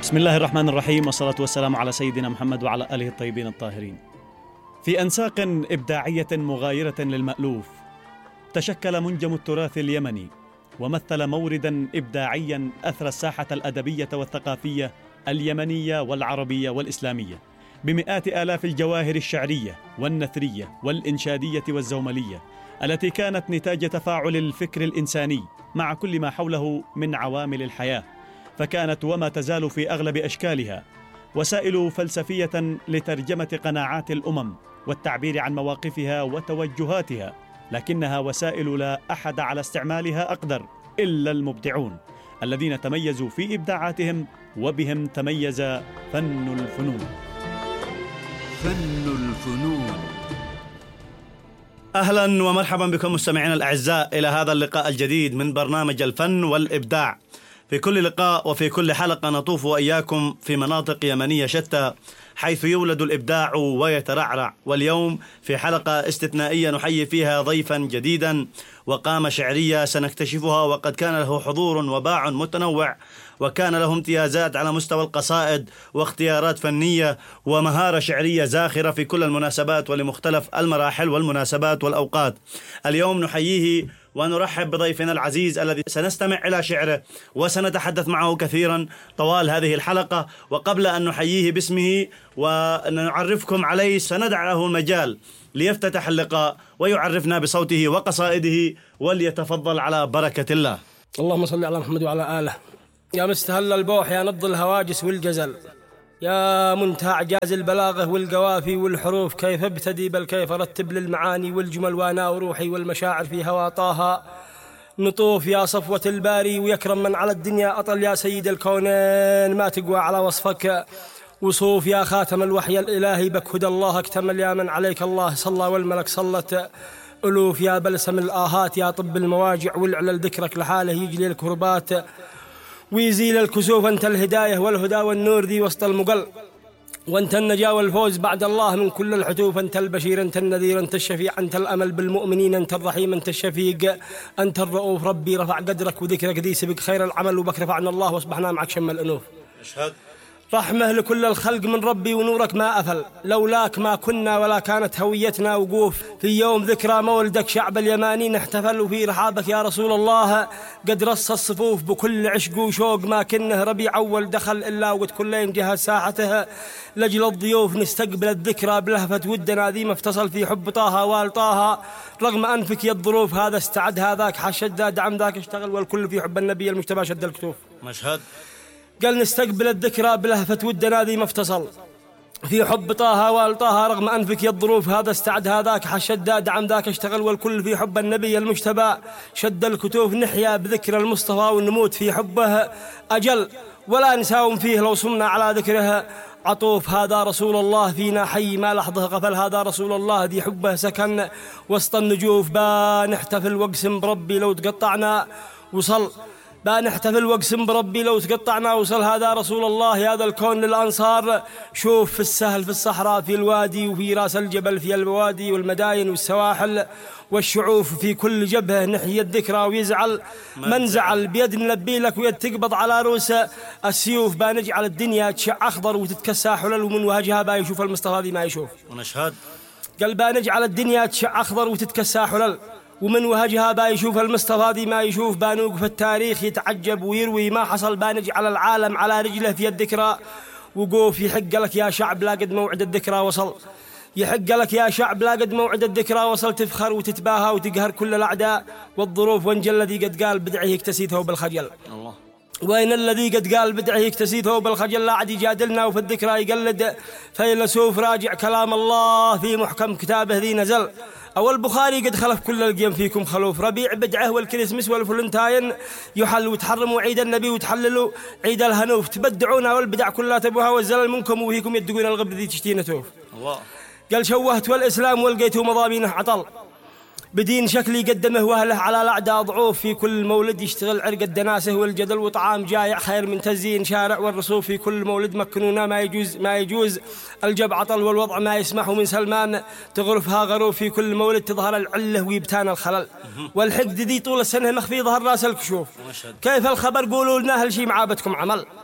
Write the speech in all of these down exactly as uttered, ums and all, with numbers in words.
بسم الله الرحمن الرحيم، والصلاة والسلام على سيدنا محمد وعلى آله الطيبين الطاهرين. في أنساق إبداعية مغايرة للمألوف تشكل منجم التراث اليمني، ومثل موردا إبداعيا أثرى الساحة الأدبية والثقافية اليمنية والعربية والإسلامية بمئات آلاف الجواهر الشعرية والنثرية والإنشادية والزوملية التي كانت نتاج تفاعل الفكر الإنساني مع كل ما حوله من عوامل الحياة، فكانت وما تزال في أغلب أشكالها وسائل فلسفية لترجمة قناعات الأمم والتعبير عن مواقفها وتوجهاتها، لكنها وسائل لا أحد على استعمالها أقدر إلا المبدعون الذين تميزوا في إبداعاتهم، وبهم تميز فن الفنون. فن الفنون. أهلا ومرحبا بكم مستمعينا الأعزاء إلى هذا اللقاء الجديد من برنامج الفن والإبداع. في كل لقاء وفي كل حلقة نطوف وإياكم في مناطق يمنية شتى حيث يولد الإبداع ويترعرع، واليوم في حلقة استثنائية نحيي فيها ضيفا جديدا وقامة شعرية سنكتشفها، وقد كان له حضور وباع متنوع، وكان له امتيازات على مستوى القصائد واختيارات فنية ومهارة شعرية زاخرة في كل المناسبات ولمختلف المراحل والمناسبات والأوقات. اليوم نحييه ونرحب بضيفنا العزيز الذي سنستمع إلى شعره وسنتحدث معه كثيرا طوال هذه الحلقة. وقبل أن نحييه باسمه ونعرفكم عليه سندع له المجال ليفتتح اللقاء ويعرفنا بصوته وقصائده، وليتفضل على بركة الله. اللهم صل على محمد وعلى آله. يا مستهل البوح، يا نبض الهواجس والجزل، يا منتهى إعجاز البلاغة والقوافي والحروف، كيف ابتدي بل كيف رتب للمعاني والجمل، وانا وروحي والمشاعر في هوا طه نطوف. يا صفوة الباري ويكرم من على الدنيا أطل، يا سيد الكونين ما تقوى على وصفك وصوف، يا خاتم الوحي الإلهي بك هدى الله اكتمل، يا من عليك الله صلى والملك صلت ألوف، يا بلسم الآهات، يا طب المواجع والعلل، ذكرك لحاله يجلي الكربات ويزيل الكسوف، أنت الهداية والهدى والنور ذي وسط المقل، وأنت النجاة والفوز بعد الله من كل الحتوف، أنت البشير أنت النذير أنت الشفيع أنت الأمل بالمؤمنين أنت الرحيم أنت الشفيق أنت الرؤوف. ربي رفع قدرك وذكرك ذي سبق خير العمل، وبك رفعنا الله واصبحنا معك شم الأنوف. أشهد. رحمة لكل الخلق من ربي ونورك ما أفل، لولاك ما كنا ولا كانت هويتنا وقوف. في يوم ذكرى مولدك شعب اليماني نحتفل، وفي رحابك يا رسول الله قد رص الصفوف بكل عشق وشوق، ما كنه ربيع أول دخل إلا وقد كل يوم جهز ساحته لجل الضيوف، نستقبل الذكرى بلهفة ودنا ذي مفتصل في حب طه وال طه، رغم أنفك يا الظروف هذا استعد هذاك حشد دعم ذاك اشتغل، والكل في حب النبي المجتبى شد الكتوف. مشهد. قال نستقبل الذكرى بلهفة ودنا ذي مفتصل في حب طه وال طه، رغم أنفك يا الظروف هذا استعد هذاك حشد دعم ذاك اشتغل، والكل في حب النبي المجتبى شد الكتوف. نحيا بذكر المصطفى ونموت في حبه أجل، ولا نساوم فيه لو صمنا على ذكره عطوف. هذا رسول الله فينا حي ما لحظه غفل، هذا رسول الله ذي حبه سكن وسط النجوف. با نحتفل واقسم بربي لو تقطعنا وصل، با نحتفل واقسم بربي لو تقطعنا وصل، هذا رسول الله هذا الكون للأنصار. شوف في السهل في الصحراء في الوادي، وفي راس الجبل في البوادي والمداين والسواحل والشعوف، في كل جبهة نحيي الذكرى ويزعل من زعل، بيد نلبي لك ويد تقبض على رؤوس السيوف. با نجعل الدنيا تشع أخضر وتتكسى حلل، ومن وجهها با يشوف المصطفى ذي ما يشوف. ونشهد. قال با نجعل الدنيا تشع أخضر وتتكسى حلل، ومن وهجها با يشوف المصطفى ذي ما يشوف. با نوقف التاريخ يتعجب ويروي ما حصل، با نجعل العالم على رجله في الذكرى وقوف. يحق لك يا شعب لا قد موعد الذكرى وصل، يحق لك يا شعب لا قد موعد الذكرى وصل، تفخر وتتباهى وتقهر كل الأعداء والظروف. وانجل الذي قد قال بدعه يكتسي ثوب الخجل، الله. وين الذي قد قال بدعه يكتسي ثوب الخجل، لا عاد يجادلنا وفي الذكرى يقلد فيلسوف. راجع كلام الله في محكم كتابه ذي نزل، أو البخاري قد خلف كل القيم فيكم خلوف. ربيع بدعه والكريسمس والفلنتاين يحل وتحرموا عيد النبي وتحللوا عيد الهنوف، تبدعونا والبدع كلها تبوها والزلل منكم، وفيكم يدقون الغبر ذي تشتين توف. الله. قال شوهت والإسلام والقيتوا مضامينه عطل، بدين شكلي قدمه وهله على الأعداء ضعوف. في كل مولد يشتغل عرق الدناسه والجدل وطعام جايع خير من تزيين شارع والرسوف. في كل مولد مكنونا ما يجوز ما يجوز الجب عطل، والوضع ما يسمح من سلمان تغرفها غروف. في كل مولد تظهر العله ويبتان الخلل، والحقد ذي طول السنه مخفي ظهر راس الكشوف. كيف الخبر قولوا لنا هل شي معابتكم عمل،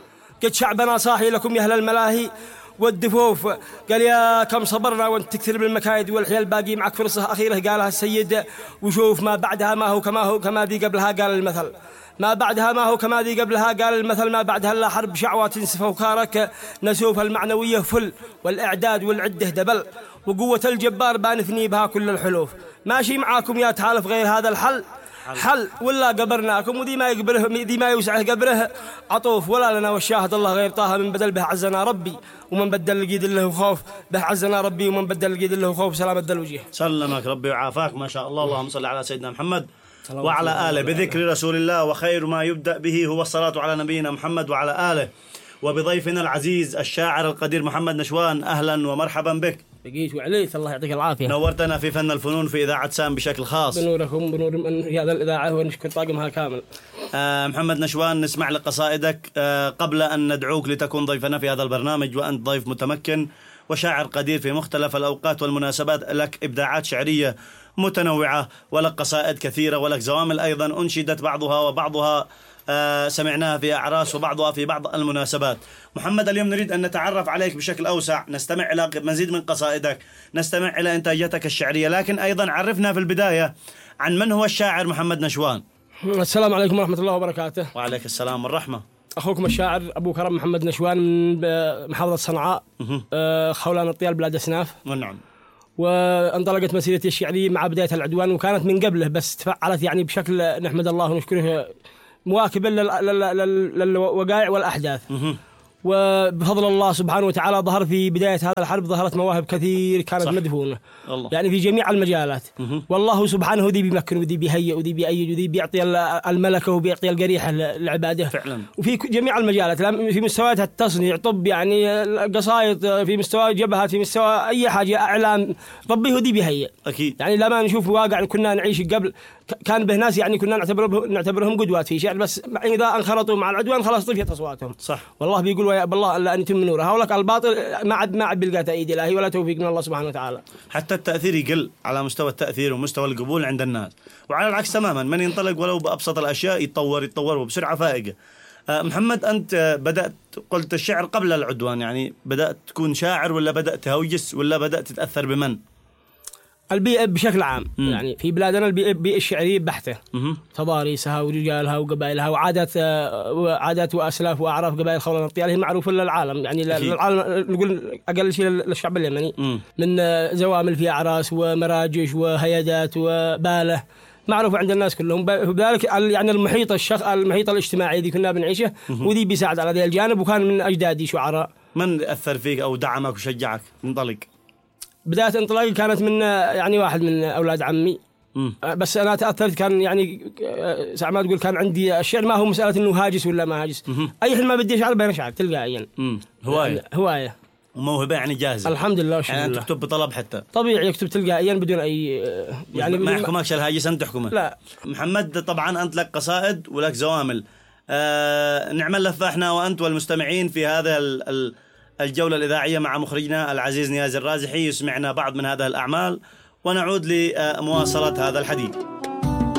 قد شعبنا صاحي لكم يا أهل الملاهي والدفوف. قال يا كم صبرنا وانت تكثر بالمكايد والحيل باقي معك فرصة أخيرة قالها السيد. وشوف ما بعدها ما هو كما هو كما ذي قبلها قال المثل. ما بعدها ما هو كما ذي قبلها قال المثل. ما بعدها لا حرب شعوى تنسف وكارك. نسوف المعنوية فل والإعداد والعدة دبل. وقوة الجبار بانثني بها كل الحلوف. ماشي معاكم يا تحالف غير هذا الحل حل ولا قبرناكم. وذي ما يقبره ذي ما يوسعه قبره عطوف. ولا لنا والشاهد الله غير طه. من بدل به عزنا ربي ومن بدل القيد له خوف. به عزنا ربي ومن بدل القيد له خوف. سلامة الوجه. سلمك ربي وعافاك ما شاء الله. اللهم صل على سيدنا محمد وعلى آله. بذكر رسول الله وخير ما يبدأ به هو الصلاة على نبينا محمد وعلى آله. وبضيفنا العزيز الشاعر القدير محمد نشوان، أهلا ومرحبا بك. بقيت وعليت الله يعطيك العافية. نورتنا في فن الفنون في إذاعة سام بشكل خاص. بنوركم بنور من هذا الإذاعة ونشكر طاقمها كامل. آه محمد نشوان، نسمع لقصائدك آه قبل أن ندعوك لتكون ضيفنا في هذا البرنامج، وأنت ضيف متمكن وشاعر قدير في مختلف الأوقات والمناسبات. لك إبداعات شعرية متنوعة ولك قصائد كثيرة ولك زوامل أيضا أنشدت بعضها وبعضها آه سمعناها في أعراس وبعضها في بعض المناسبات. محمد، اليوم نريد أن نتعرف عليك بشكل أوسع، نستمع إلى مزيد من قصائدك، نستمع إلى إنتاجاتك الشعرية، لكن أيضا عرفنا في البداية عن من هو الشاعر محمد نشوان. السلام عليكم ورحمة الله وبركاته. وعليك السلام والرحمة. أخوكم الشاعر أبو كرم محمد نشوان من محافظة صنعاء، آه خولان الطيال بلاد أسناف. نعم. وانطلقت مسيرتي الشعرية مع بداية العدوان، وكانت من قبله بس تفعلت يعني بشكل نحمد الله ونشكره مواكبا للوقائع والأحداث. وبفضل الله سبحانه وتعالى ظهر في بداية هذا الحرب ظهرت مواهب كثير كانت صح. مدفونة الله. يعني في جميع المجالات. مه. والله سبحانه ذي بيمكن وذي بيهيئ وذي بيأيد وذي بيعطي الملكة وبيعطي القريحة لعباده فعلا. وفي جميع المجالات، في مستويات التصنيع، طب يعني قصائد، في مستوى جبهات، في مستوى أي حاجة، إعلام، ربي هو ذي بيهيئ أكيد. يعني لما نشوف واقع كنا نعيش قبل كان به ناس يعني كنا نعتبرهم نعتبرهم قدوات في شعر، بس إذا انخرطوا مع العدوان خلاص طفيت أصواتهم. صح. والله بيقول ويا بالله الا ان يتم نوره. هؤلاء الباطل ما عاد ما عاد بيلقى تأييد الهي ولا توفيق من الله سبحانه وتعالى. حتى التأثير يقل على مستوى التأثير ومستوى القبول عند الناس، وعلى العكس تماما من ينطلق ولو بأبسط الأشياء يتطور يتطور وبسرعة فائقة. أه محمد، أنت بدأت قلت الشعر قبل العدوان، يعني بدأت تكون شاعر ولا بدأت تهوجس ولا بدأت تتأثر بمن؟ البيئة بشكل عام. مم. يعني في بلادنا البيئة الشعرية بحتة، تضاريسها ورجالها وقبائلها وعادات وعادات وأسلاف وأعراف قبائل خولان الطيال هي معروفة للعالم، يعني للعالم نقول أقل شيء للشعب اليمني. مم. من زوامل في أعراس ومراجش وهيادات وبالة معروف عند الناس كلهم. بذلك يعني المحيط الشخ المحيط الاجتماعي ذي كنا بنعيشه، وذي بيساعد على ذا الجانب، وكان من أجدادي شعراء. من أثر فيك أو دعمك وشجعك انطلق؟ بداية انطلاقي كانت من يعني واحد من أولاد عمي. م. بس أنا تأثرت، كان يعني ساعة ما تقول كان عندي الشعر ما هو مسألة إنه هاجس ولا ما هاجس. م. أي حين ما بدي أشعر بين أشعر تلقائيا. هواية هواية وموهبة يعني جاهزة. الحمد لله والشكر يعني لله. تكتب بطلب حتى طبيعي يكتب تلقائيا بدون أي يعني ما يحكمكش الهاجس أنت تحكمه. لا محمد، طبعا أنت لك قصائد ولك زوامل. آه نعمل لفة احنا وأنت والمستمعين في هذا ال ال الجولة الإذاعية مع مخرجنا العزيز نياز الرازحي، يسمعنا بعض من هذه الأعمال ونعود لمواصلة هذا الحديث.